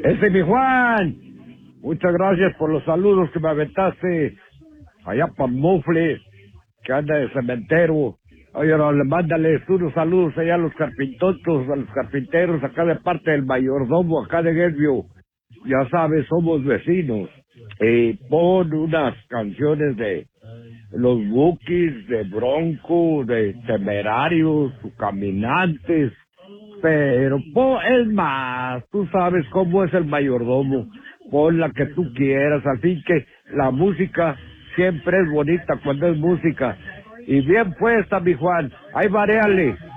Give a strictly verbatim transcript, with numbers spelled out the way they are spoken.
Ese mi Juan, muchas gracias por los saludos que me aventaste allá para Mufle, que anda de cementero. Oye, no, le mándales unos saludos allá a los carpintotos, a los carpinteros, acá de parte del mayordomo, acá de Guervio. Ya sabes, somos vecinos. Eh, pon unas canciones de los Bukis, de Bronco, de Temerarios, Caminantes. Pero, po, es más, tú sabes cómo es el mayordomo. Pon la que tú quieras, al fin que la música siempre es bonita cuando es música. Y bien puesta, mi Juan, ahí varéale.